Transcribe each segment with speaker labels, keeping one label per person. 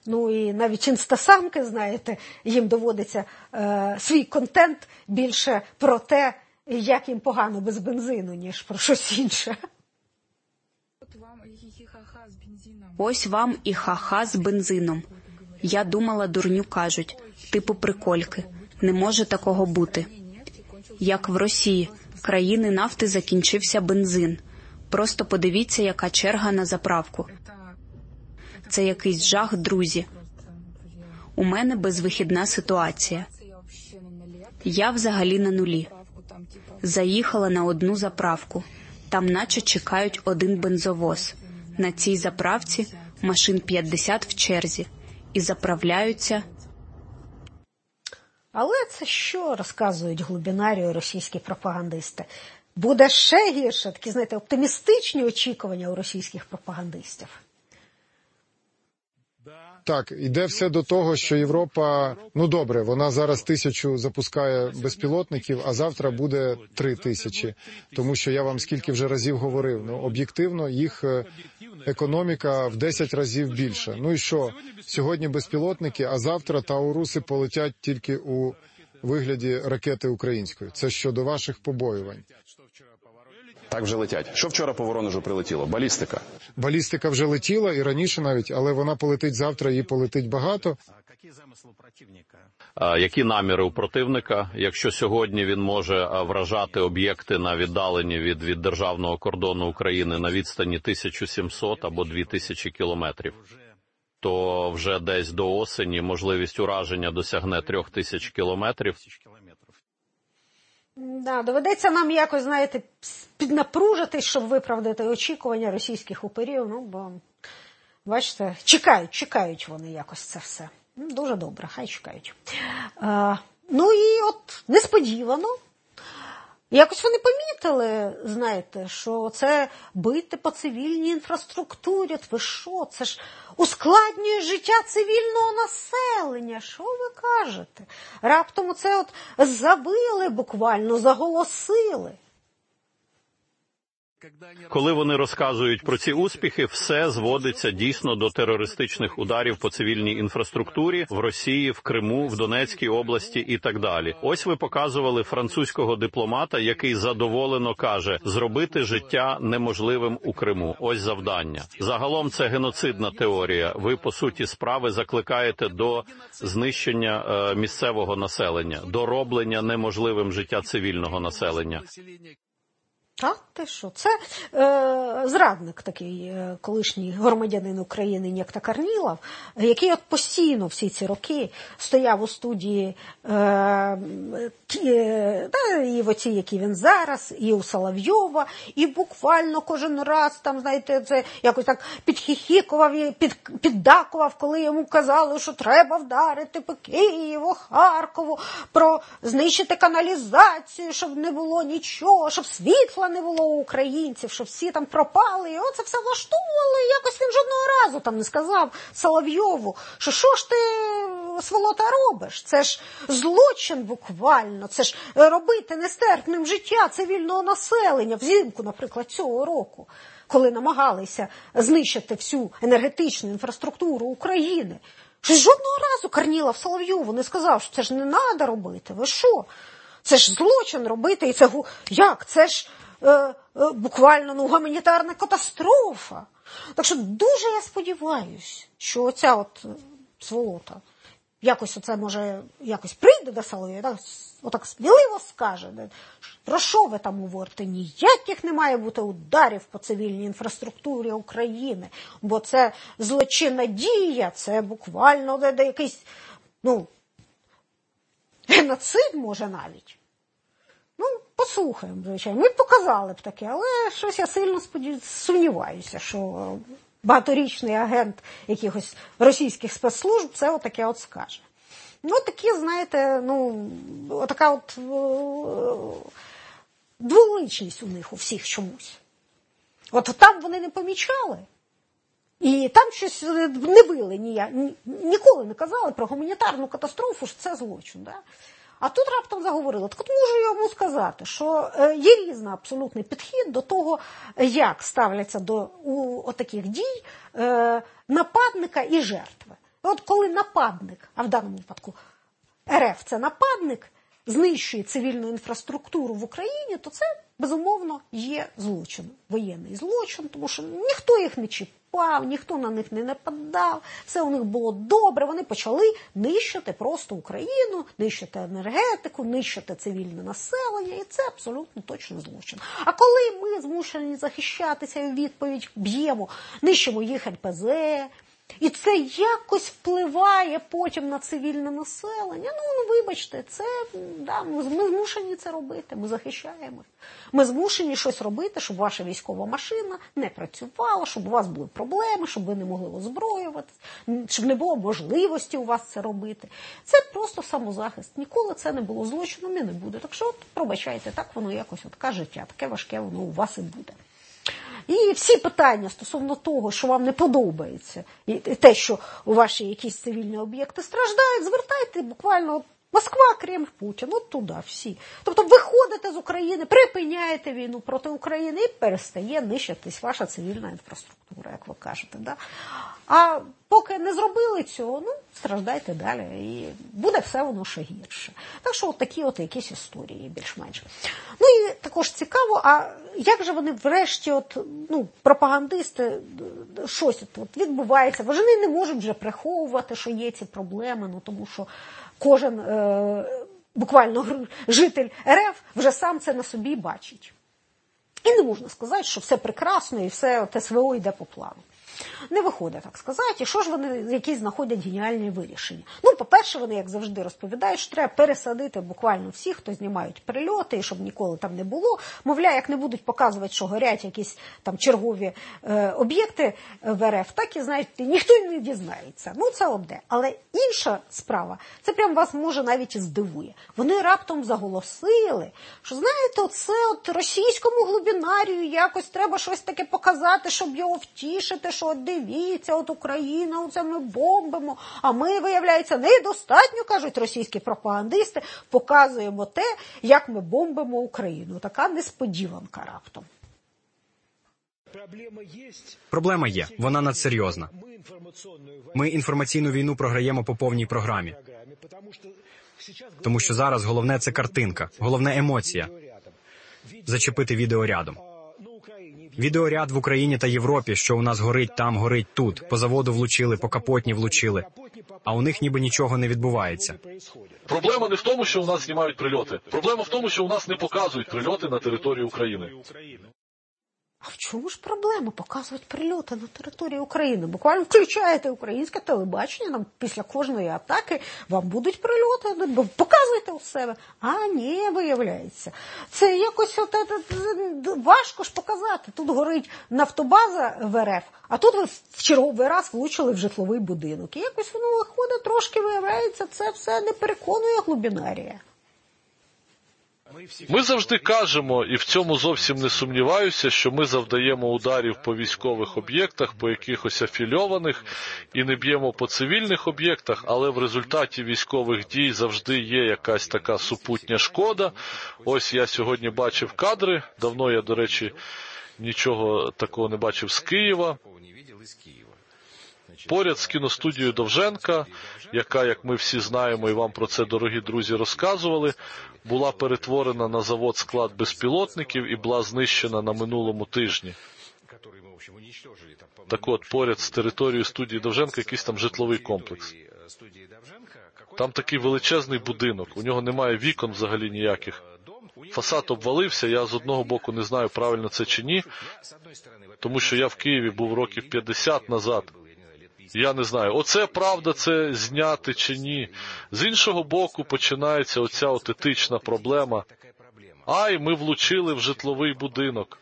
Speaker 1: Ну і навіть інстасамки, знаєте, їм доводиться свій контент більше про те, як їм погано без бензину, ніж про щось інше.
Speaker 2: Ось вам і ха-ха з бензином. Я думала, дурню кажуть, типу прикольки. Не може такого бути. Як в Росії, країни нафти, закінчився бензин. Просто подивіться, яка черга на заправку. Це якийсь жах, друзі. У мене безвихідна ситуація. Я взагалі на нулі. Заїхала на одну заправку. Там наче чекають один бензовоз. На цій заправці машин 50 в черзі. І заправляються.
Speaker 1: Але це що розказують глибинарії російські пропагандисти? Буде ще гірше, такі, знаєте, оптимістичні очікування у російських пропагандистів.
Speaker 3: Так, іде все до того, що Європа, ну добре, вона зараз 1000 запускає безпілотників, а завтра буде 3000. Тому що я вам скільки вже разів говорив, ну об'єктивно їх економіка в 10 разів більша. Ну і що? Сьогодні безпілотники, а завтра тауруси полетять тільки у вигляді ракети української. Це щодо ваших побоювань.
Speaker 4: Так вже летять. Що вчора по Воронежу прилетіло? Балістика.
Speaker 3: Балістика вже летіла і раніше навіть, але вона полетить завтра, її полетить багато.
Speaker 5: Які наміри у противника, якщо сьогодні він може вражати об'єкти на віддаленні від державного кордону України на відстані 1700 або 2000 кілометрів, то вже десь до осені можливість ураження досягне 3000 кілометрів.
Speaker 1: Да, доведеться нам якось, знаєте, піднапружитись, щоб виправдати очікування російських упирів. Ну, бо, бачите, чекають вони якось це все. Дуже добре, хай чекають. Ну і от несподівано. Якось вони помітили, знаєте, що це бити по цивільній інфраструктурі. Ви що? Це ж ускладнює життя цивільного населення. Що ви кажете? Раптом це от забили буквально, заголосили.
Speaker 5: Коли вони розказують про ці успіхи, все зводиться дійсно до терористичних ударів по цивільній інфраструктурі в Росії, в Криму, в Донецькій області і так далі. Ось ви показували французького дипломата, який задоволено каже, зробити життя неможливим у Криму. Ось завдання. Загалом це геноцидна теорія. Ви, по суті справи, закликаєте до знищення місцевого населення, до роблення неможливим життя цивільного населення.
Speaker 1: Так, ти що? Це зрадник такий, колишній громадянин України Нєкта Корнілов, який от постійно всі ці роки стояв у студії і в оцій, які він зараз, і у Соловйова, і буквально кожен раз там, знаєте, це якось так підхіхікував, піддакував, коли йому казали, що треба вдарити по Києву, Харкову, про знищити каналізацію, щоб не було нічого, щоб світла не було у українців, що всі там пропали, і оце все влаштовували, і якось він жодного разу там не сказав Соловйову, що ж ти, сволота, робиш? Це ж злочин буквально, це ж робити нестерпним життя цивільного населення взимку, наприклад, цього року, коли намагалися знищити всю енергетичну інфраструктуру України. Що жодного разу Корнілов Соловйову не сказав, що це ж не треба робити, ви що? Це ж злочин робити, і це як? Це ж буквально гуманітарна катастрофа. Так що дуже я сподіваюся, що оця от сволота якось оце може якось прийде до Солов'я, отак сміливо скаже, про що ви там говорите? Ніяких не має бути ударів по цивільній інфраструктурі України, бо це злочинна дія, це буквально якийсь, геноцид може навіть. Послухаємо, звичайно. Ми б показали б таке, але щось я сильно сумніваюся, що багаторічний агент якихось російських спецслужб це отаке от скаже. Такі, знаєте, отака от дволичність у них у всіх чомусь. От там вони не помічали, і там щось не вили, ніколи не казали про гуманітарну катастрофу, що це злочин, да? А тут раптом заговорили. Так от можу йому сказати, що є різний абсолютний підхід до того, як ставляться до таких дій нападника і жертви. От коли нападник, а в даному випадку РФ – це нападник, знищує цивільну інфраструктуру в Україні, то це, безумовно, є злочин, воєнний злочин, тому що ніхто їх не чіпав, ніхто на них не нападав, все у них було добре, вони почали нищити просто Україну, нищити енергетику, нищити цивільне населення, і це абсолютно точно злочин. А коли ми змушені захищатися і у відповідь б'ємо, нищимо їх НПЗ, і це якось впливає потім на цивільне населення. Ну, вибачте, це, да, ми змушені це робити, ми захищаємо. Ми змушені щось робити, щоб ваша військова машина не працювала, щоб у вас були проблеми, щоб ви не могли озброюватися, щоб не було можливості у вас це робити. Це просто самозахист. Ніколи це не було злочином і не буде. Так що, пробачайте, так воно якось, таке життя, таке важке воно у вас і буде. І всі питання стосовно того, що вам не подобається, і те, що у ваші якісь цивільні об'єкти страждають, звертайте буквально Москва, Кремль, Путін, от туди всі. Тобто виходите з України, припиняєте війну проти України і перестає нищитись ваша цивільна інфраструктура, як ви кажете. Да? А поки не зробили цього, страждайте далі, і буде все воно ще гірше. Так що от такі от якісь історії більш-менш. Ну і також цікаво, а як же вони врешті, пропагандисти, щось от відбувається, вони не можуть вже приховувати, що є ці проблеми, тому що кожен буквально житель РФ вже сам це на собі бачить. І не можна сказати, що все прекрасно і все СВО йде по плану. Не виходить, так сказати. І що ж вони, які знаходять геніальні вирішення? По-перше, вони, як завжди, розповідають, що треба пересадити буквально всіх, хто знімають прильоти, і щоб ніколи там не було. Мовляв, як не будуть показувати, що горять якісь там чергові об'єкти в РФ, так і, знаєте, ніхто й не дізнається. Це одне. Але інша справа, це прям вас, може, навіть і здивує. Вони раптом заголосили, що, знаєте, оце російському глубінарію якось треба щось таке показати, щоб його втішити, що дивіться, Україна, оце ми бомбимо, а ми, виявляється, недостатньо, кажуть російські пропагандисти, показуємо те, як ми бомбимо Україну. Така несподіванка раптом.
Speaker 6: Проблема є, вона надсерйозна. Ми інформаційну війну програємо по повній програмі. Тому що зараз головне – це картинка, головне – емоція. Зачепити відеорядом. Відеоряд в Україні та Європі, що у нас горить там, горить тут. По заводу влучили, по капотні влучили. А у них ніби нічого не відбувається.
Speaker 7: Проблема не в тому, що у нас знімають прильоти. Проблема в тому, що у нас не показують прильоти на території України.
Speaker 1: А в чому ж проблема показувати прильоти на території України? Буквально включаєте українське телебачення, нам після кожної атаки вам будуть прильоти, показуйте у себе. А ні, виявляється. Це якось важко ж показати. Тут горить нафтобаза в РФ, а тут ви в черговий раз влучили в житловий будинок. І якось воно виходить трошки, виявляється, це все не переконує глубінарія.
Speaker 7: Ми завжди кажемо, і в цьому зовсім не сумніваюся, що ми завдаємо ударів по військових об'єктах, по якихось афільованих, і не б'ємо по цивільних об'єктах, але в результаті військових дій завжди є якась така супутня шкода. Ось я сьогодні бачив кадри, давно я, до речі, нічого такого не бачив з Києва. Поряд з кіностудією Довженка, яка, як ми всі знаємо, і вам про це, дорогі друзі, розказували, була перетворена на завод-склад безпілотників і була знищена на минулому тижні. Так от, поряд з територією студії Довженка якийсь там житловий комплекс. Там такий величезний будинок, у нього немає вікон взагалі ніяких. Фасад обвалився, я з одного боку не знаю, правильно це чи ні, тому що я в Києві був років 50 назад. Я не знаю, оце правда, це зняти чи ні. З іншого боку починається оця етична проблема. Ай, ми влучили в житловий будинок.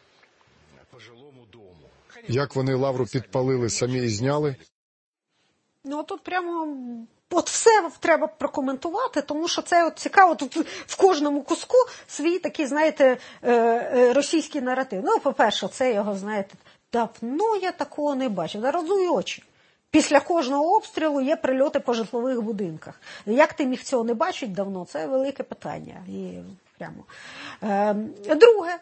Speaker 3: Як вони лавру підпалили, самі і зняли?
Speaker 1: Тут прямо все треба прокоментувати, тому що це цікаво, тут в кожному куску свій такий, знаєте, російський наратив. По-перше, це його, знаєте, давно я такого не бачив, заразуй очі. Після кожного обстрілу є прильоти по житлових будинках. Як ти міг цього не бачити давно, це велике питання. І прямо. Друге,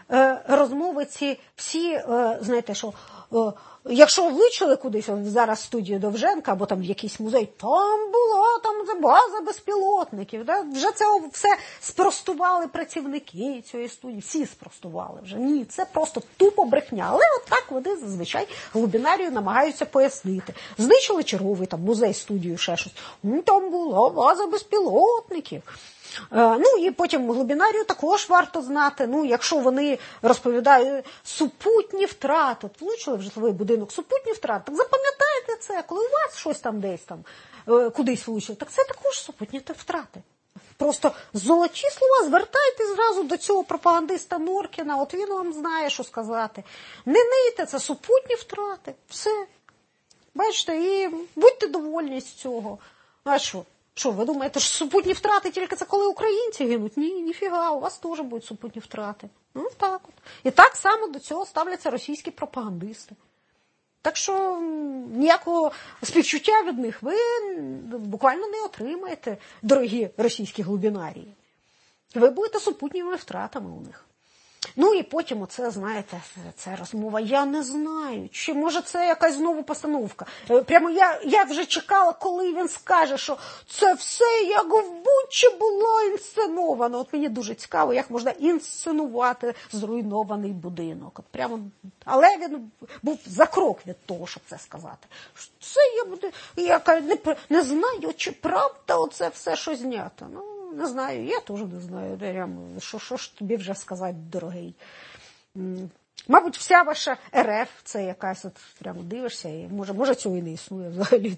Speaker 1: розмови ці всі, знаєте, що якщо влучили кудись, зараз в студію Довженка, або там в якийсь музей, там була там база безпілотників. Да? Вже це все спростували працівники цієї студії, всі спростували вже. Ні, це просто тупо брехня. Але от так вони зазвичай глибинарію намагаються пояснити. Знищили черговий там музей, студію, ще щось. Там була база безпілотників. Ну і потім глибинарію також варто знати. Ну, якщо вони розповідають супутні втрати, от влучили в житловий будинок, супутні втрати, так запам'ятайте це, коли у вас щось там десь там кудись влучило, так це також супутні втрати. Просто золоті слова, звертайтесь зразу до цього пропагандиста Норкіна, от він вам знає, що сказати. Не нийте, це супутні втрати, все. Бачите, і будьте довольні з цього. А що? Що, ви думаєте, що супутні втрати тільки це коли українці гинуть? Ні, ніфіга, у вас теж будуть супутні втрати. Ну, так от. І так само до цього ставляться російські пропагандисти. Так що ніякого співчуття від них ви буквально не отримаєте, дорогі російські глибинарії. Ви будете супутніми втратами у них. Ну і потім оце, знаєте, це розмова, я не знаю, чи може це якась знову постановка. Прямо я вже чекала, коли він скаже, що це все як в Бучі було інсценовано. От мені дуже цікаво, як можна інсценувати зруйнований будинок. От прямо, але він був за крок від того, щоб це сказати. Це я не знаю, чи правда оце все, що знято. Ну, не знаю, я теж не знаю, що ж тобі вже сказати, дорогий. Мабуть, вся ваша РФ, це якась, от прямо дивишся, і може цього і не існує взагалі.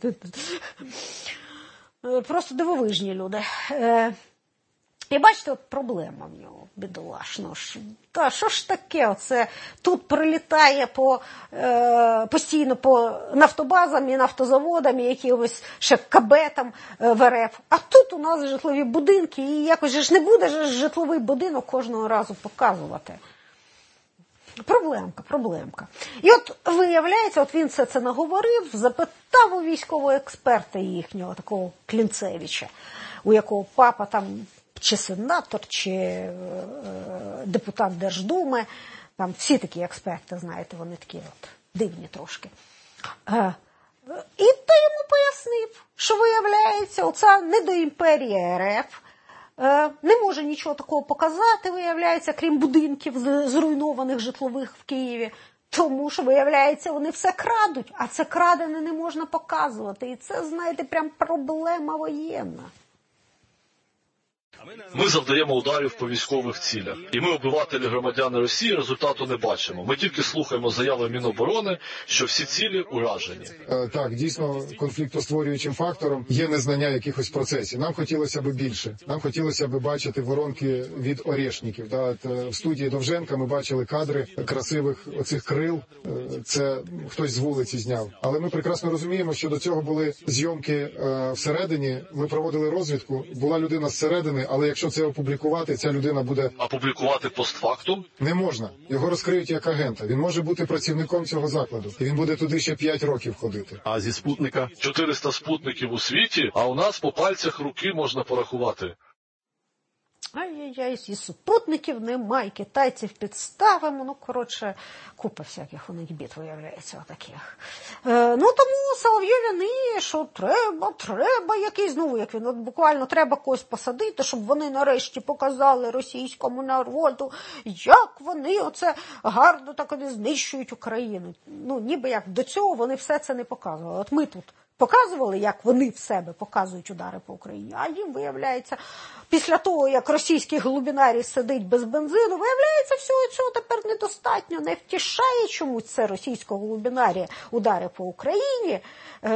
Speaker 1: Просто дивовижні люди. І бачите, от проблема в нього, бідолашно. Та що ж таке, оце тут прилітає постійно по нафтобазам і нафтозаводам, і якимось ще КБ там в РФ. А тут у нас житлові будинки, і якось ж не буде житловий будинок кожного разу показувати. Проблемка. І от виявляється, от він все це наговорив, запитав у військового експерта їхнього, такого Клінцевича, у якого папа там чи сенатор, чи депутат Держдуми, там всі такі експерти, знаєте, вони такі от дивні трошки. І той йому пояснив, що виявляється, оця недоімперія РФ не може нічого такого показати, виявляється, крім будинків зруйнованих житлових в Києві, тому що, виявляється, вони все крадуть, а це крадене не можна показувати. І це, знаєте, прям проблема воєнна.
Speaker 7: Ми завдаємо ударів по військових цілях. І ми, обивателі громадяни Росії, результату не бачимо. Ми тільки слухаємо заяви Міноборони, що всі цілі уражені.
Speaker 3: Так, дійсно, конфліктостворюючим фактором є незнання якихось процесів. Нам хотілося б більше. Нам хотілося б бачити воронки від орешників. В студії Довженка ми бачили кадри красивих оцих крил. Це хтось з вулиці зняв. Але ми прекрасно розуміємо, що до цього були зйомки всередині. Ми проводили розвідку. Була людина зсередини, але якщо це опублікувати, ця людина буде...
Speaker 7: А публікувати постфактум?
Speaker 3: Не можна. Його розкриють як агента. Він може бути працівником цього закладу. І він буде туди ще 5 років ходити.
Speaker 5: А зі спутника?
Speaker 7: 400 спутників у світі, а у нас по пальцях руки можна порахувати.
Speaker 1: Ай-яй-яй, і супутників немає, китайців підставимо, ну, коротше, купа всяких у них бід виявляється таких. Тому Соловйові ниє, що треба якийсь, як він, буквально треба когось посадити, щоб вони нарешті показали російському народу, як вони оце гарно так знищують Україну. Ніби як до цього вони все це не показували. От ми тут показували, як вони в себе показують удари по Україні, а їм, виявляється, після того, як російський глибинарій сидить без бензину, виявляється, всього цього тепер недостатньо, не втішає чомусь це російського глибинарія удари по Україні.